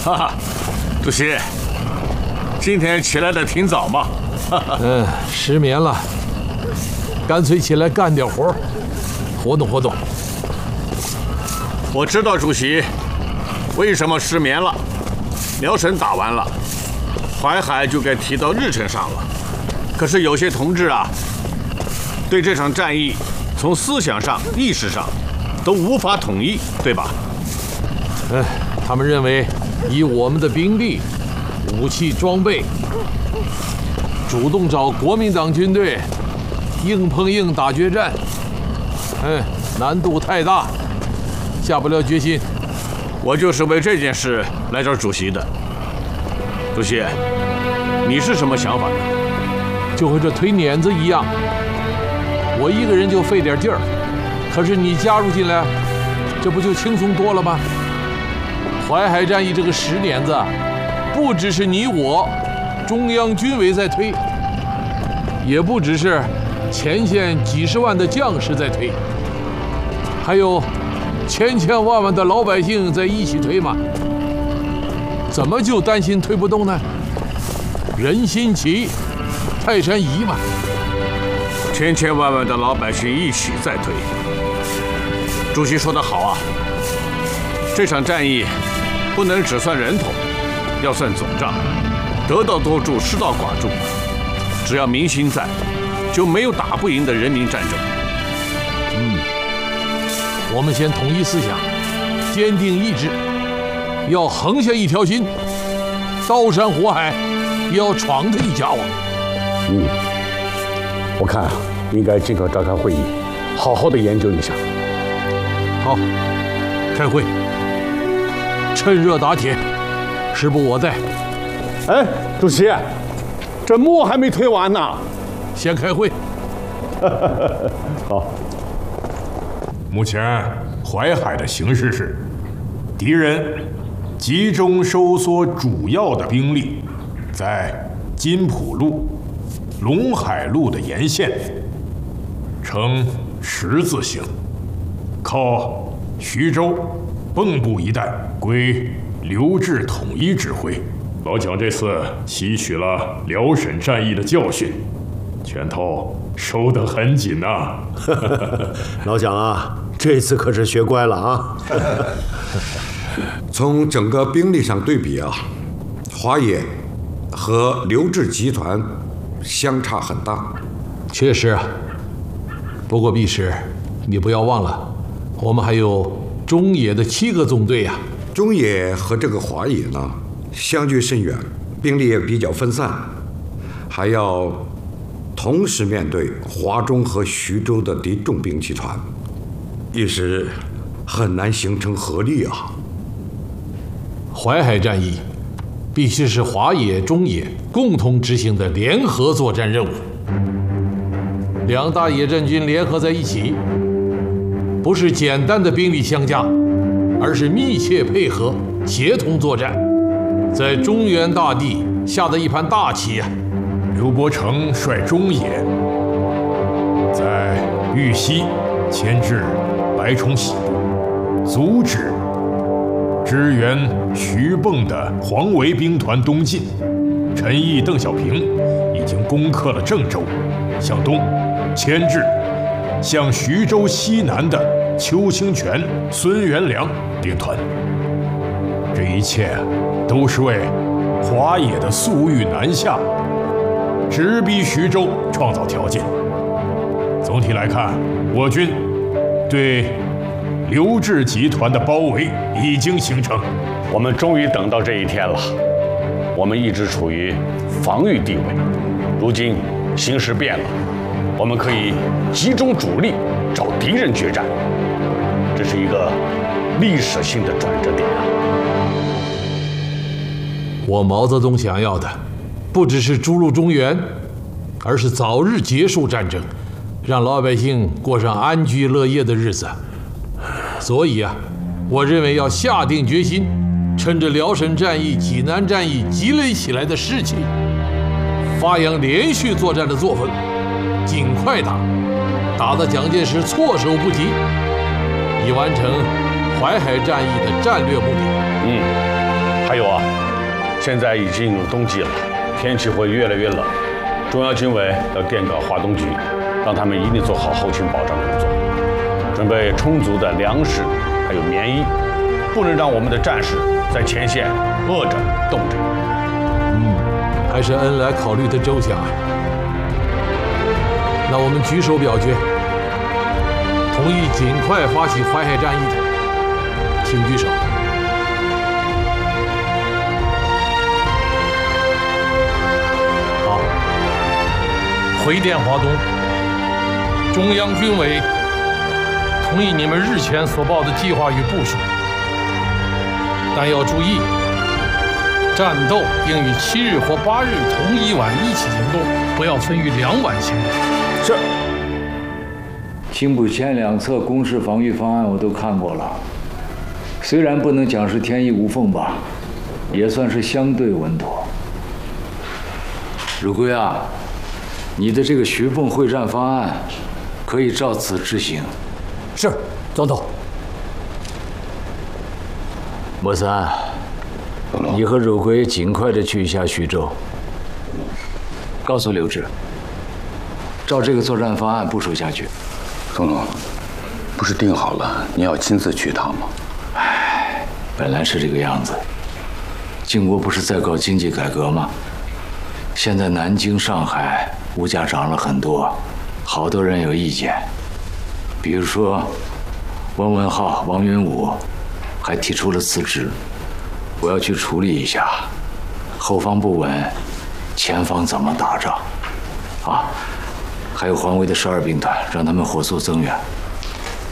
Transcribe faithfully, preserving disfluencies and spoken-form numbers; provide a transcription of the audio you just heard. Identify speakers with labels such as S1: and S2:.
S1: 哈哈，主席，今天起来的挺早嘛。
S2: 嗯，失眠了，干脆起来干点活，活动活动。
S1: 我知道主席为什么失眠了。辽沈打完了，淮海就该提到日程上了。可是有些同志啊，对这场战役从思想上、意识上都无法统一，对吧？
S2: 嗯，他们认为以我们的兵力、武器装备，主动找国民党军队硬碰硬打决战，嗯，难度太大，下不了决心。
S1: 我就是为这件事来找主席的。主席，你是什么想法呢？
S2: 就和这推碾子一样，我一个人就费点劲儿，可是你加入进来，这不就轻松多了吗？淮海战役这个石碾子，不只是你我中央军委在推，也不只是前线几十万的将士在推，还有千千万万的老百姓在一起推嘛。怎么就担心推不动呢？人心齐，泰山移嘛。
S1: 千千万万的老百姓一起在推。主席说得好啊，这场战役不能只算人头，要算总账，得道多助，失道寡助。只要民心在，就没有打不赢的人民战争。
S2: 嗯，我们先统一思想，坚定意志，要横下一条心，刀山火海也要闯他一家伙。
S3: 嗯，我看啊，应该尽快召开会议，好好的研究一下。
S2: 好，开会，趁热打铁，时不我待。
S3: 哎，主席，这墨还没推完呢，
S2: 先开会。
S3: 好。
S4: 目前淮海的形势是，敌人集中收缩主要的兵力，在金浦路、陇海路的沿线，呈十字形，靠徐州、蚌埠一带归刘志统一指挥。老蒋这次吸取了辽沈战役的教训，拳头收得很紧呐、啊。
S5: 老蒋啊，这次可是学乖了啊。
S6: 从整个兵力上对比啊，华野和刘志集团相差很大。
S2: 确实啊，不过毕师，你不要忘了，我们还有中野的七个纵队呀、啊。
S6: 中野和这个华野呢，相距甚远，兵力也比较分散，还要同时面对华中和徐州的敌重兵集团，一时很难形成合力啊。
S2: 淮海战役必须是华野、中野共同执行的联合作战任务。两大野战军联合在一起，不是简单的兵力相加，而是密切配合、协同作战，在中原大地下的一盘大棋啊！
S4: 刘伯承率中野在豫西牵制白崇禧部，阻止支援徐蚌的黄维兵团东进。陈毅、邓小平已经攻克了郑州，向东牵制向徐州西南的邱清泉、孙元良兵团。这一切都是为华野的粟裕南下、直逼徐州创造条件。总体来看，我军对刘志集团的包围已经形成。
S3: 我们终于等到这一天了。我们一直处于防御地位，如今形势变了，我们可以集中主力找敌人决战，这是一个历史性的转折点啊！
S2: 我毛泽东想要的，不只是逐鹿中原，而是早日结束战争，让老百姓过上安居乐业的日子。所以啊，我认为要下定决心，趁着辽沈战役、济南战役积累起来的士气，发扬连续作战的作风，尽快打，打得蒋介石措手不及，以完成淮海战役的战略目的。
S3: 嗯， 还有啊，现在已经进入冬季了，天气会越来越冷，中央军委要电告华东局，让他们一定做好后勤保障工作，准备充足的粮食还有棉衣，不能让我们的战士在前线饿着冻着。
S2: 嗯，还是恩来考虑的周详啊。那我们举手表决，同意尽快发起淮海战役的，请举手。好，回电华东，中央军委同意你们日前所报的计划与部署，但要注意，战斗应与七日或八日同一晚一起行动，不要分于两晚行动。
S7: 是。青浦前两侧工事防御方案我都看过了，虽然不能讲是天衣无缝吧，也算是相对稳妥。汝归啊，你的这个徐蚌会战方案可以照此执行。
S5: 是，总统。
S7: 莫三，你和汝归尽快的去一下徐州，告诉刘志，照这个作战方案部署下去。
S8: 总统，不是定好了你要亲自去一趟吗？
S7: 唉，本来是这个样子。晋国不是在搞经济改革吗？现在南京、上海物价涨了很多，好多人有意见。比如说，汪文浩、王云武还提出了辞职，我要去处理一下。后方不稳，前方怎么打仗？啊！还有黄维的十二兵团，让他们火速增援。